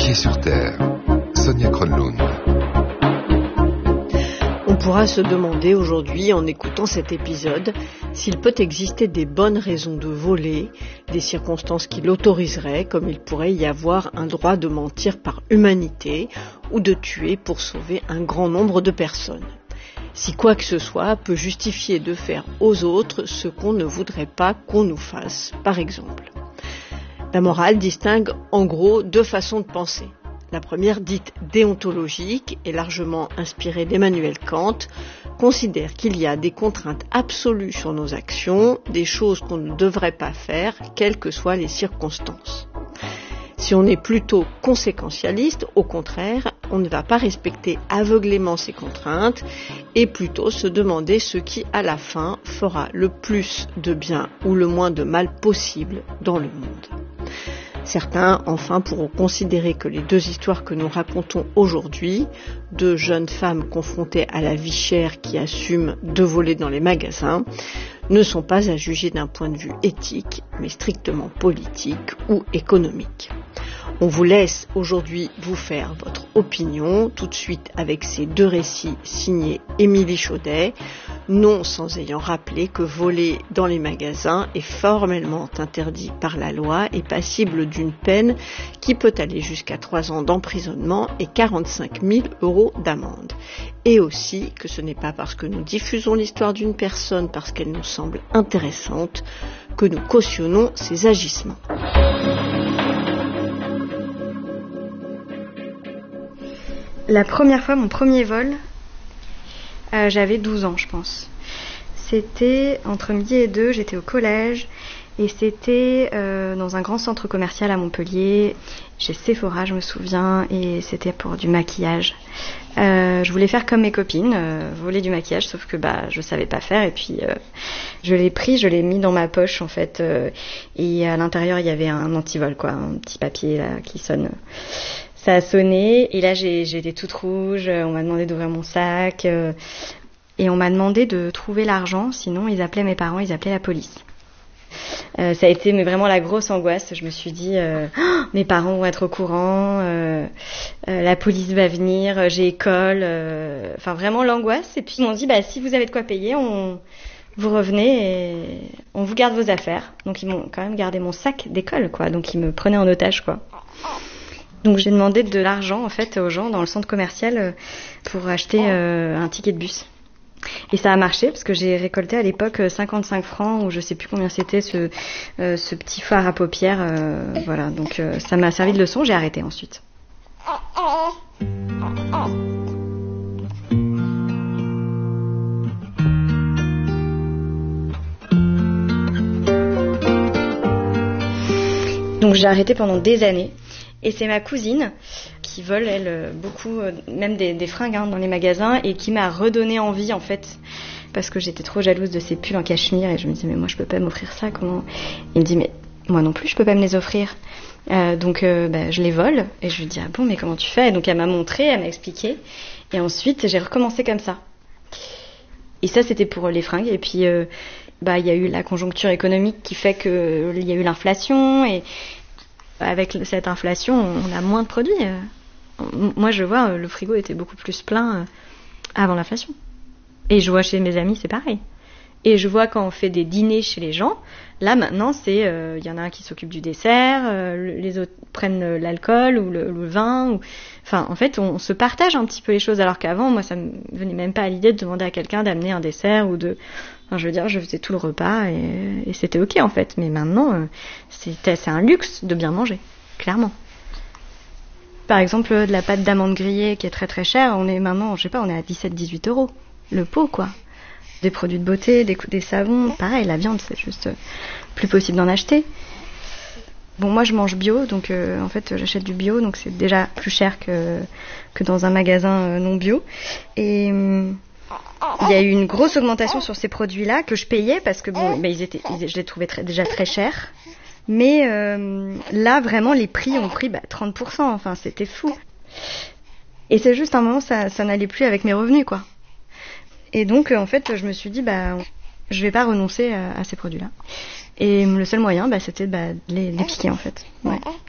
Pieds sur terre, Sonia Kronlund. On pourra se demander aujourd'hui, en écoutant cet épisode, s'il peut exister des bonnes raisons de voler, des circonstances qui l'autoriseraient, comme il pourrait y avoir un droit de mentir par humanité ou de tuer pour sauver un grand nombre de personnes. Si quoi que ce soit peut justifier de faire aux autres ce qu'on ne voudrait pas qu'on nous fasse, par exemple. La morale distingue en gros deux façons de penser. La première, dite déontologique et largement inspirée d'Emmanuel Kant, considère qu'il y a des contraintes absolues sur nos actions, des choses qu'on ne devrait pas faire, quelles que soient les circonstances. Si on est plutôt conséquentialiste, au contraire, on ne va pas respecter aveuglément ces contraintes et plutôt se demander ce qui, à la fin, fera le plus de bien ou le moins de mal possible dans le monde. Certains, enfin, pourront considérer que les deux histoires que nous racontons aujourd'hui, deux jeunes femmes confrontées à la vie chère qui assument de voler dans les magasins, ne sont pas à juger d'un point de vue éthique, mais strictement politique ou économique. On vous laisse aujourd'hui vous faire votre opinion, tout de suite avec ces deux récits signés Émilie Chaudet, non sans ayant rappelé que voler dans les magasins est formellement interdit par la loi et passible d'une peine qui peut aller jusqu'à 3 ans d'emprisonnement et 45 000 € d'amende. Et aussi que ce n'est pas parce que nous diffusons l'histoire d'une personne parce qu'elle nous semble intéressante que nous cautionnons ses agissements. La première fois, mon premier vol, j'avais 12 ans, je pense. C'était entre midi et 2, j'étais au collège et c'était dans un grand centre commercial à Montpellier, chez Sephora, je me souviens, et c'était pour du maquillage. Je voulais faire comme mes copines, voler du maquillage, sauf que je savais pas faire et puis je l'ai pris, je l'ai mis dans ma poche en fait et à l'intérieur il y avait un antivol quoi, un petit papier là qui sonne. Ça a sonné et là j'étais toute rouge, on m'a demandé d'ouvrir mon sac et on m'a demandé de trouver l'argent, sinon ils appelaient mes parents, ils appelaient la police. Ça a été vraiment la grosse angoisse, je me suis dit mes parents vont être au courant, la police va venir, j'ai école, enfin vraiment l'angoisse et puis ils m'ont dit si vous avez de quoi payer, vous revenez et on vous garde vos affaires. Donc ils m'ont quand même gardé mon sac d'école quoi, donc ils me prenaient en otage quoi. Donc j'ai demandé de l'argent en fait aux gens dans le centre commercial pour acheter un ticket de bus. Et ça a marché parce que j'ai récolté à l'époque 55 francs ou je sais plus combien c'était ce petit fard à paupières. Voilà, donc ça m'a servi de leçon, j'ai arrêté ensuite. Donc j'ai arrêté pendant des années. Et c'est ma cousine qui vole, elle, beaucoup, même des fringues dans les magasins et qui m'a redonné envie, en fait, parce que j'étais trop jalouse de ces pulls en cachemire et je me disais, mais moi, je peux pas m'offrir ça, comment... Il me dit, mais moi non plus, je peux pas me les offrir. Donc, je les vole et je lui dis, ah bon, mais comment tu fais? Et donc, elle m'a montré, elle m'a expliqué et ensuite, j'ai recommencé comme ça. Et ça, c'était pour les fringues et puis, il y a eu la conjoncture économique qui fait que il y a eu l'inflation et... Avec cette inflation, on a moins de produits. Moi, je vois, le frigo était beaucoup plus plein avant l'inflation. Et je vois chez mes amis, c'est pareil. Et je vois quand on fait des dîners chez les gens, là, maintenant, c'est y en a un qui s'occupe du dessert, les autres prennent l'alcool ou le vin. Enfin, en fait, on se partage un petit peu les choses. Alors qu'avant, moi, ça me venait même pas à l'idée de demander à quelqu'un d'amener un dessert ou de... Enfin, je veux dire, je faisais tout le repas et c'était ok en fait. Mais maintenant, c'est un luxe de bien manger, clairement. Par exemple, de la pâte d'amande grillée qui est très très chère, on est maintenant, je sais pas, on est à 17-18 € le pot quoi. Des produits de beauté, des savons, pareil, la viande c'est juste plus possible d'en acheter. Bon, moi je mange bio, donc en fait j'achète du bio, donc c'est déjà plus cher que dans un magasin non bio. Et il y a eu une grosse augmentation sur ces produits-là que je payais parce que je les trouvais déjà très chers. Mais là vraiment les prix ont pris 30%, enfin c'était fou. Et c'est juste un moment ça n'allait plus avec mes revenus quoi. Et donc en fait je me suis dit je vais pas renoncer à ces produits-là. Et le seul moyen c'était de les piquer en fait. Ouais.